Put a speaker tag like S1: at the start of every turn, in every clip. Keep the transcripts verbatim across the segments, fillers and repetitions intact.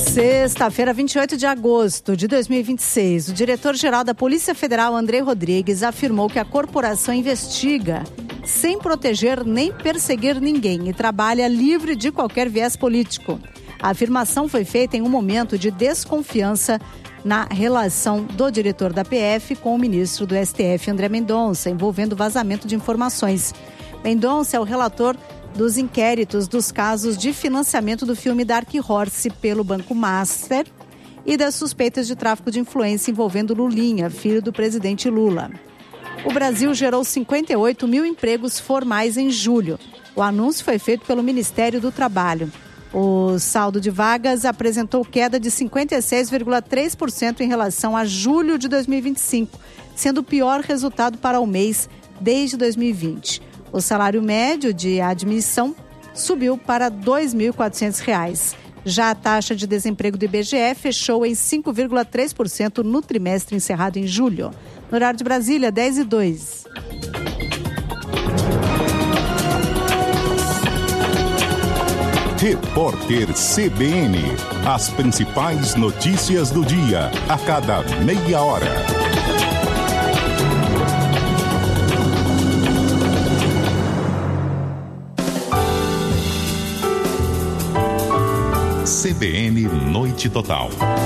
S1: Sexta-feira, vinte e oito de agosto de dois mil e vinte e seis, o diretor-geral da Polícia Federal, André Rodrigues, afirmou que a corporação investiga sem proteger nem perseguir ninguém e trabalha livre de qualquer viés político. A afirmação foi feita em um momento de desconfiança na relação do diretor da P F com o ministro do S T F, André Mendonça, envolvendo vazamento de informações. Mendonça é o relator dos inquéritos dos casos de financiamento do filme Dark Horse pelo Banco Master e das suspeitas de tráfico de influência envolvendo Lulinha, filho do presidente Lula. O Brasil gerou cinquenta e oito mil empregos formais em julho. O anúncio foi feito pelo Ministério do Trabalho. O saldo de vagas apresentou queda de cinquenta e seis vírgula três por cento em relação a julho de dois mil e vinte e cinco, sendo o pior resultado para o mês desde dois mil e vinte. O salário médio de admissão subiu para dois mil e quatrocentos reais. Já a taxa de desemprego do I B G E fechou em cinco vírgula três por cento no trimestre encerrado em julho. No horário de Brasília, dez e dois.
S2: Repórter C B N. As principais notícias do dia, a cada meia hora. C B N Noite Total.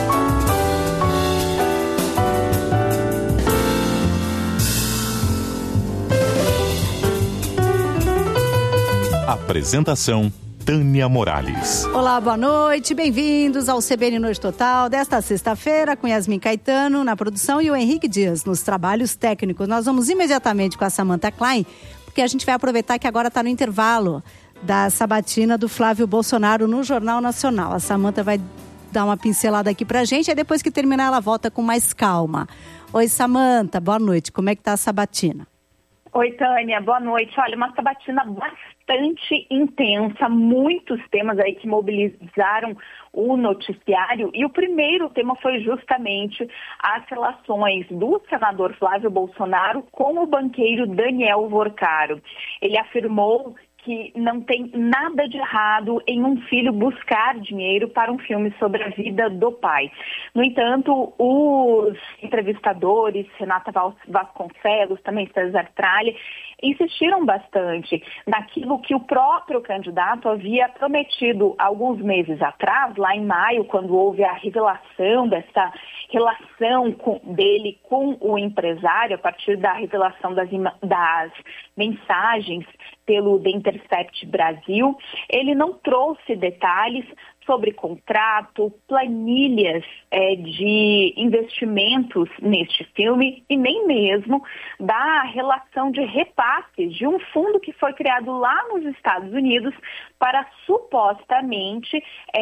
S2: Apresentação: Tânia Morales.
S1: Olá, boa noite, bem-vindos ao C B N Noite Total desta sexta-feira, com Yasmin Caetano na produção e o Henrique Dias nos trabalhos técnicos. Nós vamos imediatamente com a Samantha Klein, porque a gente vai aproveitar que agora está no intervalo da sabatina do Flávio Bolsonaro no Jornal Nacional. A Samantha vai dar uma pincelada aqui pra gente, e depois que terminar ela volta com mais calma. Oi, Samantha, boa noite. Como é que tá a sabatina?
S3: Oi, Tânia, boa noite. Olha, uma sabatina bastante intensa, muitos temas aí que mobilizaram o noticiário, e o primeiro tema foi justamente as relações do senador Flávio Bolsonaro com o banqueiro Daniel Vorcaro. Ele afirmou que não tem nada de errado em um filho buscar dinheiro para um filme sobre a vida do pai. No entanto, os entrevistadores, Renata Vasconcelos, também César Tralli, insistiram bastante naquilo que o próprio candidato havia prometido alguns meses atrás, lá em maio, quando houve a revelação dessa relação com, dele com o empresário, a partir da revelação das, das mensagens pelo The Intercept Brasil. Ele não trouxe detalhes sobre contrato, planilhas é, de investimentos neste filme e nem mesmo da relação de repasses de um fundo que foi criado lá nos Estados Unidos para supostamente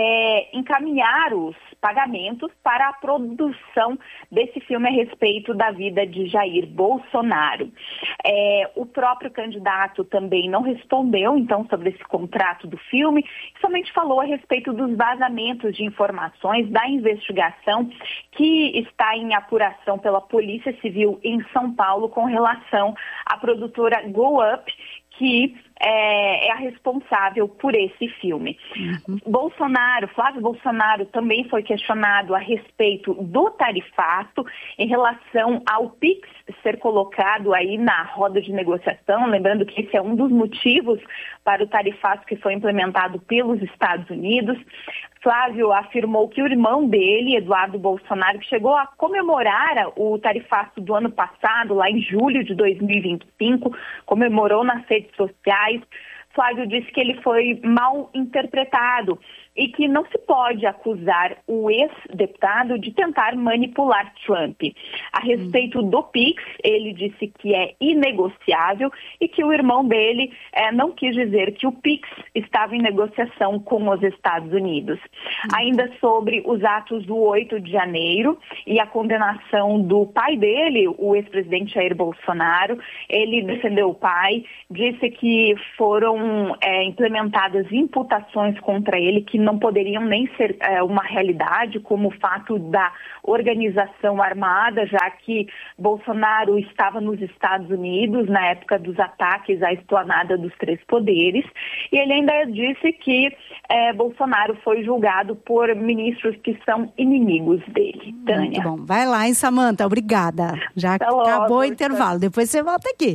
S3: é, encaminhar os pagamentos para a produção desse filme a respeito da vida de Jair Bolsonaro. É, o próprio candidato também não respondeu, então, sobre esse contrato do filme, somente falou a respeito dos vazamentos de informações da investigação que está em apuração pela Polícia Civil em São Paulo com relação à produtora Go Up, que é, é a responsável por esse filme. Uhum. Bolsonaro, Flávio Bolsonaro também foi questionado a respeito do tarifaço em relação ao Pix ser colocado aí na roda de negociação, lembrando que esse é um dos motivos para o tarifaço que foi implementado pelos Estados Unidos. Flávio afirmou que o irmão dele, Eduardo Bolsonaro, que chegou a comemorar o tarifaço do ano passado, lá em julho de dois mil e vinte e cinco, comemorou nas redes sociais. Flávio disse que ele foi mal interpretado e que não se pode acusar o ex-deputado de tentar manipular Trump. A respeito do Pix, ele disse que é inegociável e que o irmão dele eh, não quis dizer que o Pix estava em negociação com os Estados Unidos. Uhum. Ainda sobre os atos do oito de janeiro e a condenação do pai dele, o ex-presidente Jair Bolsonaro, ele defendeu o pai, disse que foram eh, implementadas imputações contra ele que não poderiam nem ser é, uma realidade, como o fato da organização armada, já que Bolsonaro estava nos Estados Unidos na época dos ataques à esplanada dos Três Poderes, e ele ainda disse que é, Bolsonaro foi julgado por ministros que são inimigos dele. Tânia.
S1: Muito bom. Vai lá, hein, Samanta? Obrigada. Já tá acabou logo, o intervalo. Tá. Depois você volta aqui.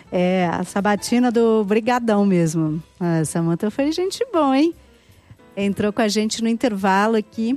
S1: É a sabatina do Brigadão mesmo. A Samanta foi gente boa, hein? Entrou com a gente no intervalo aqui.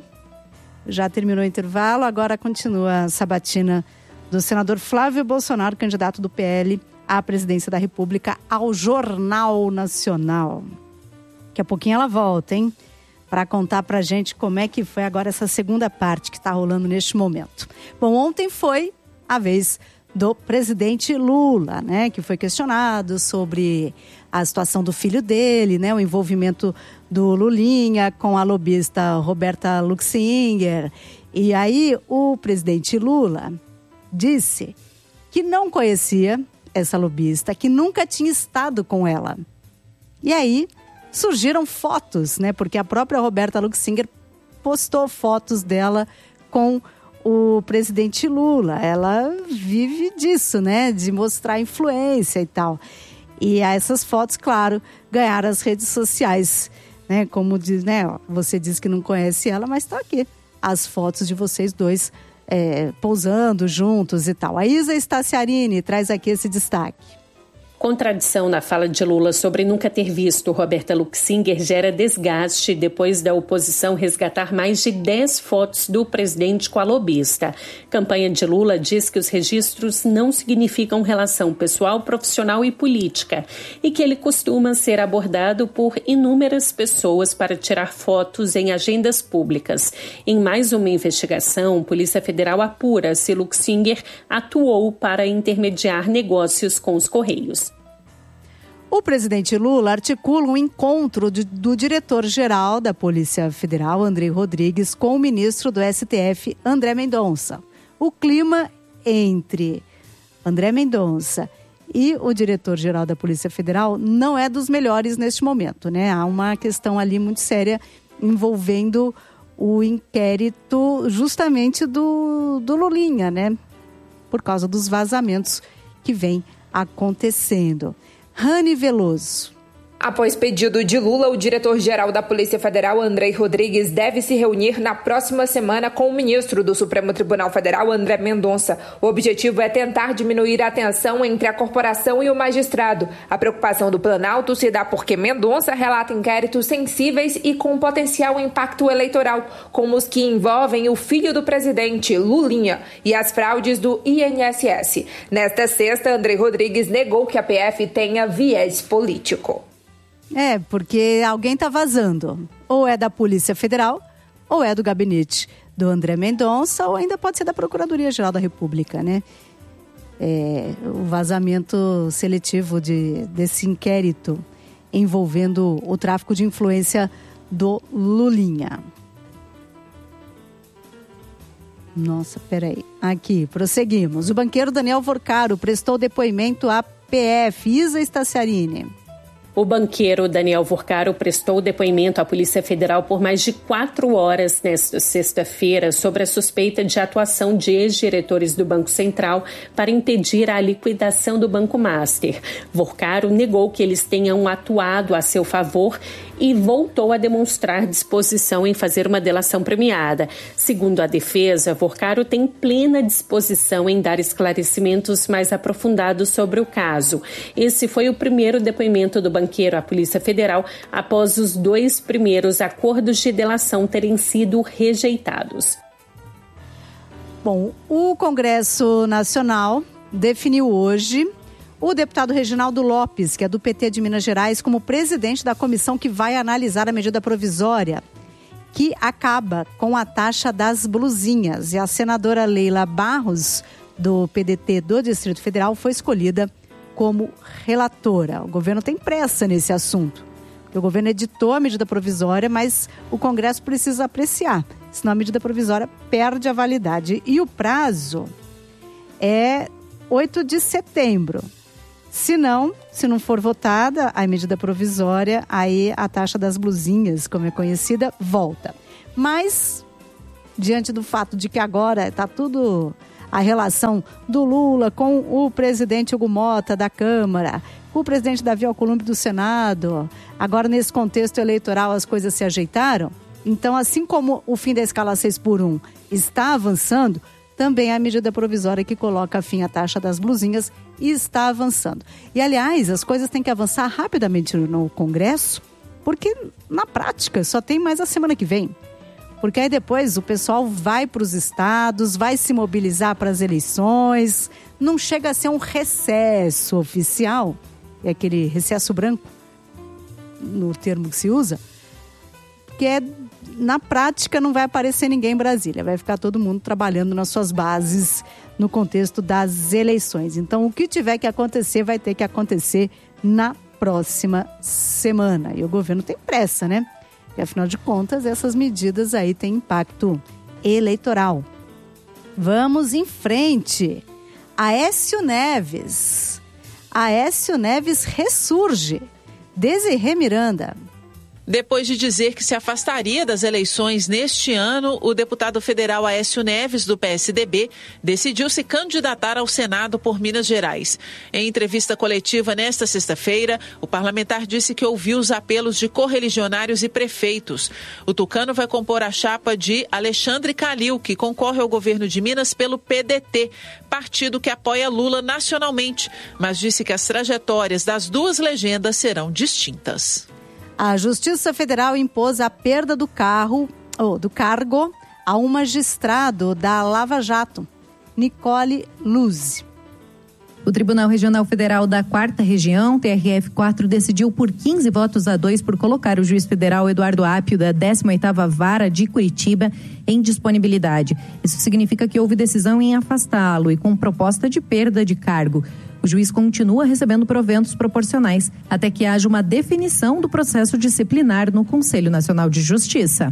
S1: Já terminou o intervalo, agora continua a sabatina do senador Flávio Bolsonaro, candidato do P L à presidência da República, ao Jornal Nacional. Daqui a pouquinho ela volta, hein? Para contar pra gente como é que foi agora essa segunda parte que está rolando neste momento. Bom, ontem foi a vez do presidente Lula, né? Que foi questionado sobre a situação do filho dele, né? O envolvimento do Lulinha com a lobista Roberta Luxinger. E aí o presidente Lula disse que não conhecia essa lobista, que nunca tinha estado com ela. E aí surgiram fotos, né? Porque a própria Roberta Luxinger postou fotos dela com o presidente Lula. Ela vive disso, né? De mostrar influência e tal. E essas fotos, claro, ganharam as redes sociais, né? Como diz, né? Você diz que não conhece ela, mas está aqui as fotos de vocês dois é, pousando juntos e tal. A Isa Staciarini traz aqui esse destaque.
S4: Contradição na fala de Lula sobre nunca ter visto Roberta Luxinger gera desgaste depois da oposição resgatar mais de dez fotos do presidente com a lobista. Campanha de Lula diz que os registros não significam relação pessoal, profissional e política e que ele costuma ser abordado por inúmeras pessoas para tirar fotos em agendas públicas. Em mais uma investigação, a Polícia Federal apura se Luxinger atuou para intermediar negócios com os Correios.
S1: O presidente Lula articula um encontro de, do diretor-geral da Polícia Federal, Andrei Rodrigues, com o ministro do S T F, André Mendonça. O clima entre André Mendonça e o diretor-geral da Polícia Federal não é dos melhores neste momento, né? Há uma questão ali muito séria envolvendo o inquérito justamente do, do Lulinha, né? Por causa dos vazamentos que vem acontecendo. Rani Veloso.
S5: Após pedido de Lula, o diretor-geral da Polícia Federal, Andrei Rodrigues, deve se reunir na próxima semana com o ministro do Supremo Tribunal Federal, André Mendonça. O objetivo é tentar diminuir a tensão entre a corporação e o magistrado. A preocupação do Planalto se dá porque Mendonça relata inquéritos sensíveis e com potencial impacto eleitoral, como os que envolvem o filho do presidente, Lulinha, e as fraudes do I N S S. Nesta sexta, Andrei Rodrigues negou que a P F tenha viés político.
S1: É, porque alguém está vazando. Ou é da Polícia Federal, ou é do gabinete do André Mendonça, ou ainda pode ser da Procuradoria-Geral da República, né? É, o vazamento seletivo de, desse inquérito envolvendo o tráfico de influência do Lulinha. Nossa, peraí. Aqui, prosseguimos. O banqueiro Daniel Vorcaro prestou depoimento à P F. Isa Staciarini.
S4: O banqueiro Daniel Vorcaro prestou depoimento à Polícia Federal por mais de quatro horas nesta sexta-feira sobre a suspeita de atuação de ex-diretores do Banco Central para impedir a liquidação do Banco Master. Vorcaro negou que eles tenham atuado a seu favor e voltou a demonstrar disposição em fazer uma delação premiada. Segundo a defesa, Vorcaro tem plena disposição em dar esclarecimentos mais aprofundados sobre o caso. Esse foi o primeiro depoimento do banqueiro à Polícia Federal após os dois primeiros acordos de delação terem sido rejeitados.
S1: Bom, o Congresso Nacional definiu hoje o deputado Reginaldo Lopes, que é do P T de Minas Gerais, como presidente da comissão que vai analisar a medida provisória que acaba com a taxa das blusinhas. E a senadora Leila Barros, do P D T do Distrito Federal, foi escolhida como relatora. O governo tem pressa nesse assunto. O governo editou a medida provisória, mas o Congresso precisa apreciar, senão a medida provisória perde a validade. E o prazo é oito de setembro. Se não, se não for votada a medida provisória, aí a taxa das blusinhas, como é conhecida, volta. Mas, diante do fato de que agora está tudo a relação do Lula com o presidente Hugo Mota da Câmara, com o presidente Davi Alcolumbre do Senado, agora nesse contexto eleitoral as coisas se ajeitaram. Então, assim como o fim da escala seis por um está avançando, também a medida provisória que coloca fim à taxa das blusinhas está avançando. E, aliás, as coisas têm que avançar rapidamente no Congresso, porque, na prática, só tem mais a semana que vem. Porque aí depois o pessoal vai para os estados, vai se mobilizar para as eleições, não chega a ser um recesso oficial, é aquele recesso branco, no termo que se usa, que é, na prática, não vai aparecer ninguém em Brasília, vai ficar todo mundo trabalhando nas suas bases no contexto das eleições. Então, o que tiver que acontecer, vai ter que acontecer na próxima semana. E o governo tem pressa, né? E, afinal de contas, essas medidas aí têm impacto eleitoral. Vamos em frente. Aécio Neves. Aécio Neves ressurge. Desirê Miranda.
S6: Depois de dizer que se afastaria das eleições neste ano, o deputado federal Aécio Neves, do P S D B, decidiu se candidatar ao Senado por Minas Gerais. Em entrevista coletiva nesta sexta-feira, o parlamentar disse que ouviu os apelos de correligionários e prefeitos. O tucano vai compor a chapa de Alexandre Calil, que concorre ao governo de Minas pelo P D T, partido que apoia Lula nacionalmente, mas disse que as trajetórias das duas legendas serão distintas.
S1: A Justiça Federal impôs a perda do carro, ou do cargo, a um magistrado da Lava Jato, Nicole Luz.
S7: O Tribunal Regional Federal da Quarta Região, T R F quatro, decidiu por quinze votos a dois por colocar o juiz federal Eduardo Apio, da décima oitava Vara de Curitiba, em disponibilidade. Isso significa que houve decisão em afastá-lo e com proposta de perda de cargo. O juiz continua recebendo proventos proporcionais até que haja uma definição do processo disciplinar no Conselho Nacional de Justiça.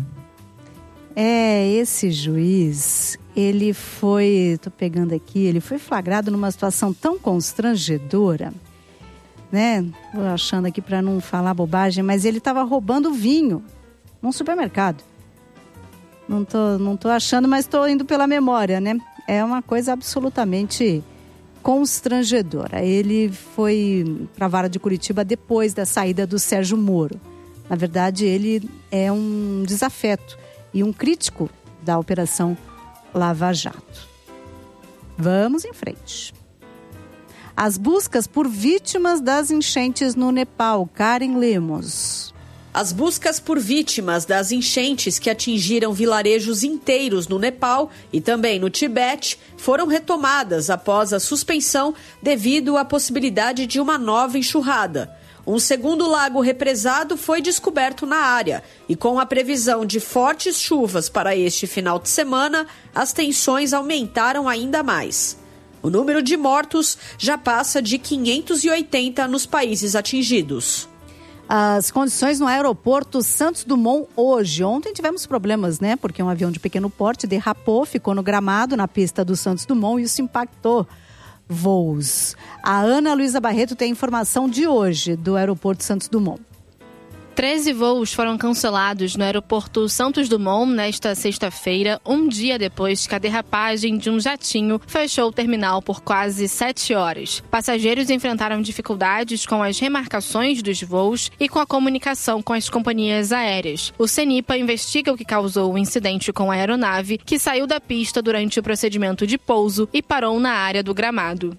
S1: É, esse juiz, ele foi, tô pegando aqui, ele foi flagrado numa situação tão constrangedora, né? Tô achando aqui para não falar bobagem, mas ele estava roubando vinho num supermercado. Não tô, não tô achando, mas estou indo pela memória, né? É uma coisa absolutamente constrangedora. Ele foi para a Vara de Curitiba depois da saída do Sérgio Moro. Na verdade, ele é um desafeto e um crítico da Operação Lava Jato. Vamos em frente. As buscas por vítimas das enchentes no Nepal. Karen Lemos.
S8: As buscas por vítimas das enchentes que atingiram vilarejos inteiros no Nepal e também no Tibete foram retomadas após a suspensão devido à possibilidade de uma nova enxurrada. Um segundo lago represado foi descoberto na área e, com a previsão de fortes chuvas para este final de semana, as tensões aumentaram ainda mais. O número de mortos já passa de quinhentos e oitenta nos países atingidos.
S1: As condições no aeroporto Santos Dumont hoje. Ontem tivemos problemas, né? Porque um avião de pequeno porte derrapou, ficou no gramado na pista do Santos Dumont e isso impactou voos. A Ana Luísa Barreto tem informação de hoje do aeroporto Santos Dumont.
S9: treze voos foram cancelados no aeroporto Santos Dumont nesta sexta-feira, um dia depois que a derrapagem de um jatinho fechou o terminal por quase sete horas. Passageiros enfrentaram dificuldades com as remarcações dos voos e com a comunicação com as companhias aéreas. O CENIPA investiga o que causou o incidente com a aeronave, que saiu da pista durante o procedimento de pouso e parou na área do gramado.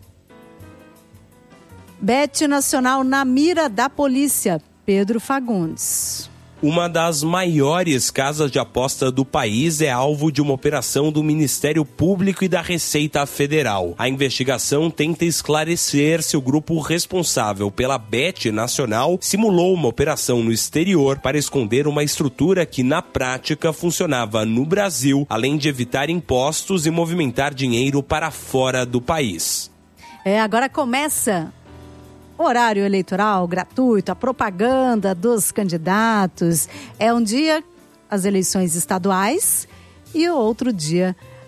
S1: Bet Nacional na mira da polícia. Pedro Fagundes.
S10: Uma das maiores casas de aposta do país é alvo de uma operação do Ministério Público e da Receita Federal. A investigação tenta esclarecer se o grupo responsável pela Bet Nacional simulou uma operação no exterior para esconder uma estrutura que, na prática, funcionava no Brasil, além de evitar impostos e movimentar dinheiro para fora do país.
S1: É, agora começa horário eleitoral gratuito, a propaganda dos candidatos. É um dia as eleições estaduais e o outro dia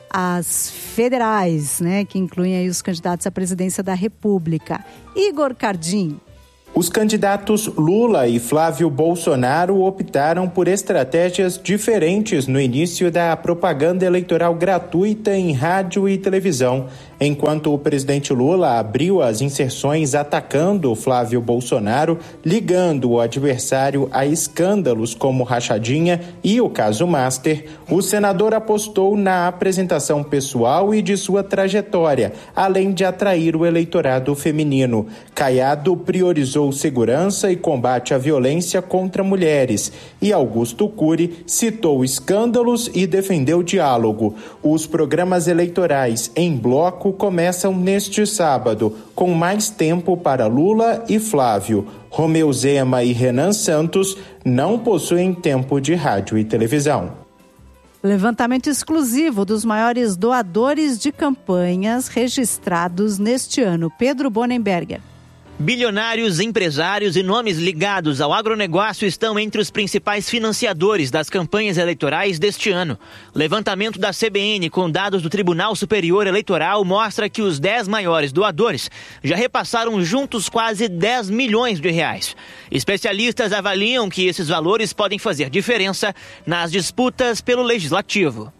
S1: as federais, né, que incluem aí os candidatos à presidência da República. Igor Cardim.
S11: Os candidatos Lula e Flávio Bolsonaro optaram por estratégias diferentes no início da propaganda eleitoral gratuita em rádio e televisão. Enquanto o presidente Lula abriu as inserções atacando Flávio Bolsonaro, ligando o adversário a escândalos como rachadinha e o caso Master, o senador apostou na apresentação pessoal e de sua trajetória, além de atrair o eleitorado feminino. Caiado priorizou segurança e combate à violência contra mulheres, e Augusto Cury citou escândalos e defendeu diálogo. Os programas eleitorais em bloco começam neste sábado, com mais tempo para Lula e Flávio. Romeu Zema e Renan Santos não possuem tempo de rádio e televisão.
S1: Levantamento exclusivo dos maiores doadores de campanhas registrados neste ano. Pedro Bonenberger.
S12: Bilionários, empresários e nomes ligados ao agronegócio estão entre os principais financiadores das campanhas eleitorais deste ano. Levantamento da C B N com dados do Tribunal Superior Eleitoral mostra que os dez maiores doadores já repassaram juntos quase dez milhões de reais. Especialistas avaliam que esses valores podem fazer diferença nas disputas pelo Legislativo.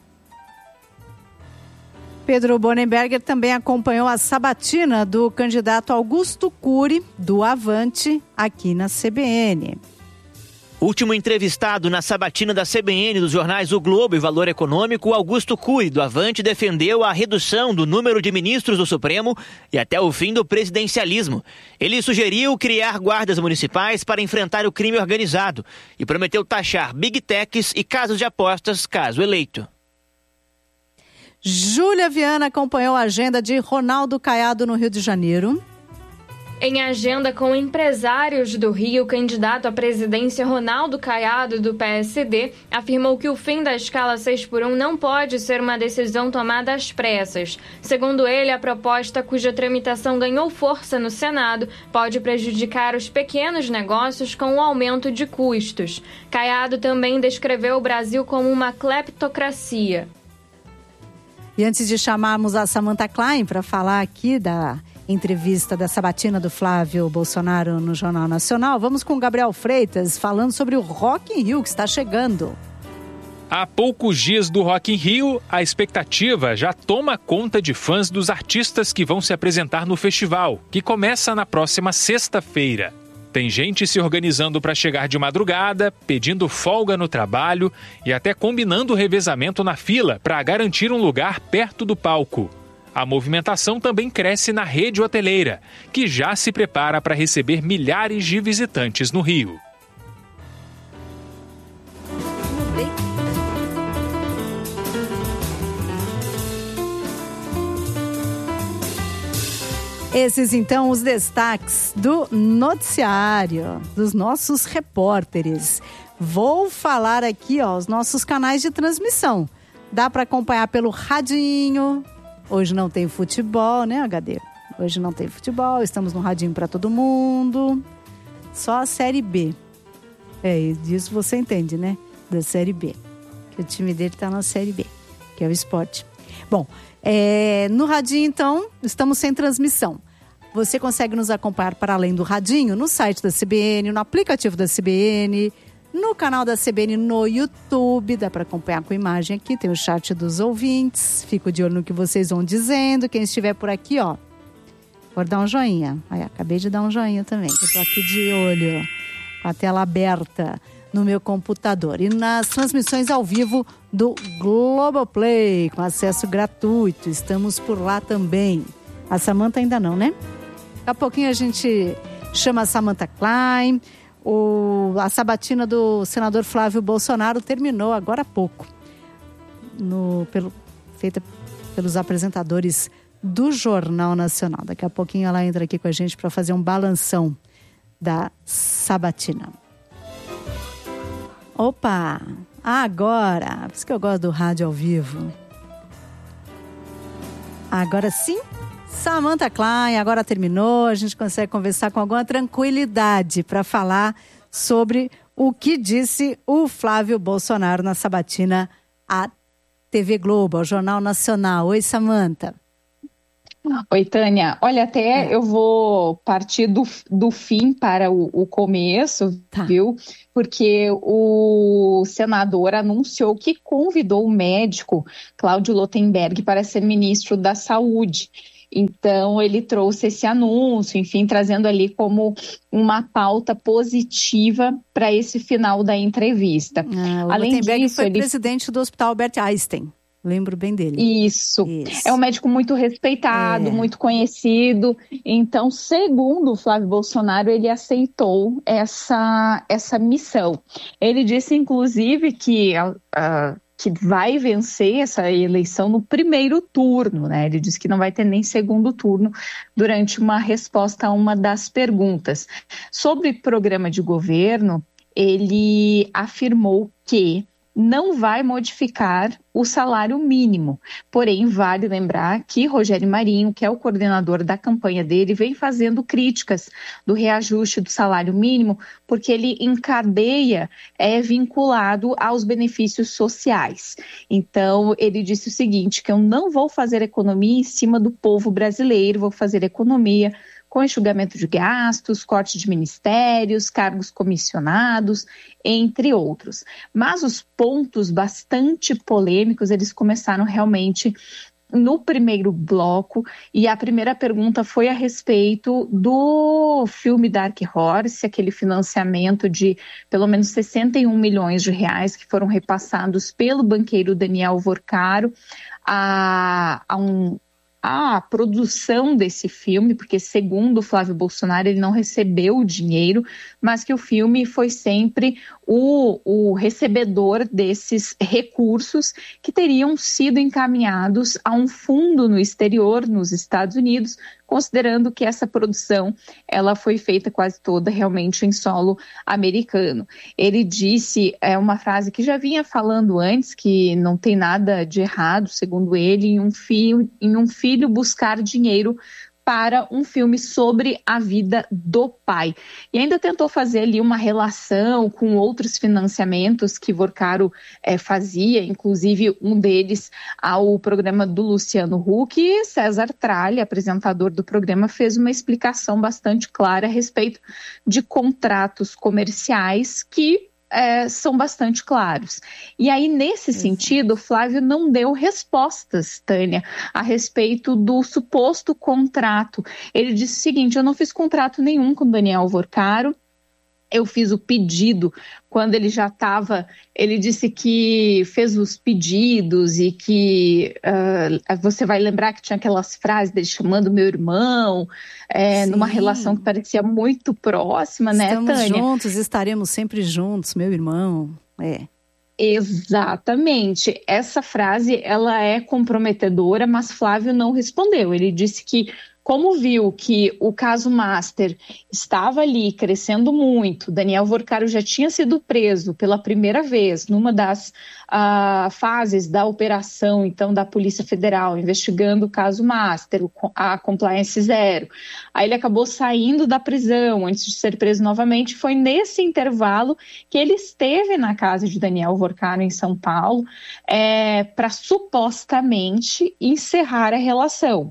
S1: Pedro Bonenberger também acompanhou a sabatina do candidato Augusto Cury, do Avante, aqui na C B N.
S12: Último entrevistado na sabatina da C B N dos jornais O Globo e Valor Econômico, Augusto Cury, do Avante, defendeu a redução do número de ministros do Supremo e até o fim do presidencialismo. Ele sugeriu criar guardas municipais para enfrentar o crime organizado e prometeu taxar big techs e casas de apostas caso eleito.
S1: Júlia Viana acompanhou a agenda de Ronaldo Caiado no Rio de Janeiro.
S13: Em agenda com empresários do Rio, o candidato à presidência Ronaldo Caiado, do P S D, afirmou que o fim da escala seis por um não pode ser uma decisão tomada às pressas. Segundo ele, a proposta cuja tramitação ganhou força no Senado pode prejudicar os pequenos negócios com o aumento de custos. Caiado também descreveu o Brasil como uma cleptocracia.
S1: E antes de chamarmos a Samantha Klein para falar aqui da entrevista da sabatina do Flávio Bolsonaro no Jornal Nacional, vamos com o Gabriel Freitas falando sobre o Rock in Rio que está chegando.
S14: Há poucos dias do Rock in Rio, a expectativa já toma conta de fãs dos artistas que vão se apresentar no festival, que começa na próxima sexta-feira. Tem gente se organizando para chegar de madrugada, pedindo folga no trabalho e até combinando o revezamento na fila para garantir um lugar perto do palco. A movimentação também cresce na rede hoteleira, que já se prepara para receber milhares de visitantes no Rio.
S1: Esses, então, os destaques do noticiário, dos nossos repórteres. Vou falar aqui, ó, os nossos canais de transmissão. Dá para acompanhar pelo radinho. Hoje não tem futebol, né, H D? Hoje não tem futebol, estamos no radinho para todo mundo. Só a Série B. É, disso você entende, né? Da Série B. Que o time dele tá na Série B, que é o esporte. Bom, é, no radinho, então, estamos sem transmissão. Você consegue nos acompanhar para além do radinho no site da C B N, no aplicativo da C B N, no canal da C B N no YouTube. Dá para acompanhar com imagem aqui, tem o chat dos ouvintes. Fico de olho no que vocês vão dizendo. Quem estiver por aqui, ó, pode dar um joinha. Aí, acabei de dar um joinha também. Eu tô aqui de olho, com a tela aberta no meu computador. E nas transmissões ao vivo do Globoplay, com acesso gratuito. Estamos por lá também. A Samantha ainda não, né? Daqui a pouquinho a gente chama a Samantha Klein. O, a sabatina do senador Flávio Bolsonaro terminou agora há pouco. No, pelo, feita pelos apresentadores do Jornal Nacional. Daqui a pouquinho ela entra aqui com a gente para fazer um balanção da sabatina. Opa! Agora! Por isso que eu gosto do rádio ao vivo. Agora sim, Samantha Klein, agora terminou. A gente consegue conversar com alguma tranquilidade para falar sobre o que disse o Flávio Bolsonaro na sabatina à T V Globo, ao Jornal Nacional. Oi, Samantha.
S15: Oi, Tânia. Olha, até é. eu vou partir do, do fim para o, o começo, tá. viu? Porque o senador anunciou que convidou o médico Cláudio Lotenberg para ser ministro da Saúde. Então, ele trouxe esse anúncio, enfim, trazendo ali como uma pauta positiva para esse final da entrevista.
S1: Ah, o
S15: Além
S1: Lotenberg
S15: disso,
S1: foi
S15: ele...
S1: presidente do Hospital Albert Einstein. Lembro bem dele.
S15: Isso. Isso. É um médico muito respeitado, é. muito conhecido. Então, segundo o Flávio Bolsonaro, ele aceitou essa, essa missão. Ele disse, inclusive, que, uh, que vai vencer essa eleição no primeiro turno, né? Ele disse que não vai ter nem segundo turno durante uma resposta a uma das perguntas. Sobre programa de governo, ele afirmou que não vai modificar o salário mínimo. Porém, vale lembrar que Rogério Marinho, que é o coordenador da campanha dele, vem fazendo críticas do reajuste do salário mínimo, porque ele encadeia, é vinculado aos benefícios sociais. Então, ele disse o seguinte, que eu não vou fazer economia em cima do povo brasileiro, vou fazer economia com enxugamento de gastos, corte de ministérios, cargos comissionados, entre outros. Mas os pontos bastante polêmicos, eles começaram realmente no primeiro bloco, e a primeira pergunta foi a respeito do filme Dark Horse, aquele financiamento de pelo menos sessenta e um milhões de reais que foram repassados pelo banqueiro Daniel Vorcaro a, a um... a produção desse filme, porque segundo Flávio Bolsonaro ele não recebeu o dinheiro, mas que o filme foi sempre o, o recebedor desses recursos que teriam sido encaminhados a um fundo no exterior, nos Estados Unidos, considerando que essa produção ela foi feita quase toda realmente em solo americano. Ele disse, é uma frase que já vinha falando antes, que não tem nada de errado, segundo ele, em um filho, em um filho buscar dinheiro para um filme sobre a vida do pai. E ainda tentou fazer ali uma relação com outros financiamentos que Vorcaro é, fazia, inclusive um deles ao programa do Luciano Huck, e César Tralli, apresentador do programa, fez uma explicação bastante clara a respeito de contratos comerciais que É, são bastante claros. E aí, nesse Exato. sentido, Flávio não deu respostas, Tânia, a respeito do suposto contrato. Ele disse o seguinte, eu não fiz contrato nenhum com Daniel Vorcaro, eu fiz o pedido quando ele já estava, ele disse que fez os pedidos e que uh, você vai lembrar que tinha aquelas frases dele chamando meu irmão, é, numa relação que parecia muito próxima, né, Tânia?
S1: Estamos juntos, estaremos sempre juntos, meu irmão, é.
S15: Exatamente. Essa frase, ela é comprometedora, mas Flávio não respondeu. Ele disse que como viu que o caso Master estava ali crescendo muito, Daniel Vorcaro já tinha sido preso pela primeira vez numa das uh, fases da operação, então, da Polícia Federal, investigando o caso Master, a Compliance Zero. Aí ele acabou saindo da prisão antes de ser preso novamente. Foi nesse intervalo que ele esteve na casa de Daniel Vorcaro em São Paulo é, para supostamente encerrar a relação.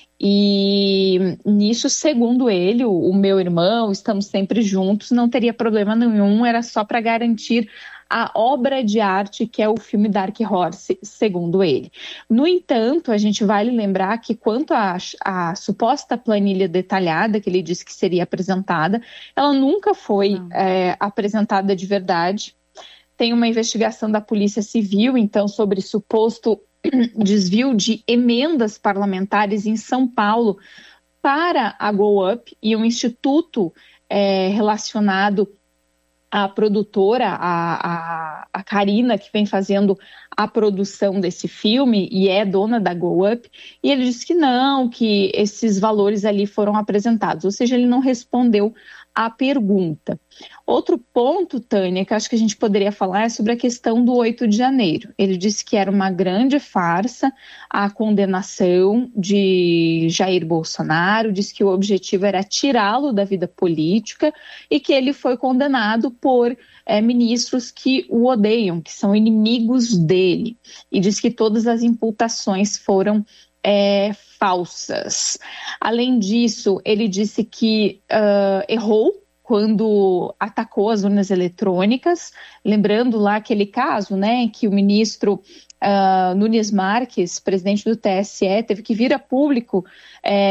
S15: E nisso, segundo ele, o, o meu irmão, estamos sempre juntos, não teria problema nenhum, era só para garantir a obra de arte que é o filme Dark Horse, segundo ele. No entanto, a gente vale lembrar que quanto à a, a suposta planilha detalhada que ele disse que seria apresentada, ela nunca foi é, apresentada de verdade. Tem uma investigação da Polícia Civil, então, sobre suposto desvio de emendas parlamentares em São Paulo para a Go Up e um instituto é, relacionado à produtora, a, a, a Karina, que vem fazendo a produção desse filme e é dona da Go Up, e ele disse que não, que esses valores ali foram apresentados, ou seja, ele não respondeu a pergunta. Outro ponto, Tânia, que acho que a gente poderia falar é sobre a questão do oito de janeiro. Ele disse que era uma grande farsa a condenação de Jair Bolsonaro, disse que o objetivo era tirá-lo da vida política e que ele foi condenado por é, ministros que o odeiam, que são inimigos dele. E disse que todas as imputações foram é, falsas. Além disso, ele disse que uh, errou quando atacou as urnas eletrônicas, lembrando lá aquele caso, né, que o ministro uh, Nunes Marques, presidente do T S E, teve que vir a público é,